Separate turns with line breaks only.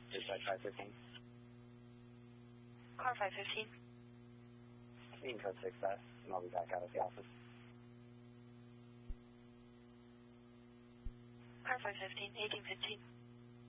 Dispatch 515.
Car 515.
Meeting code 6S, and I'll be back out of the office.
Car 515, 1815.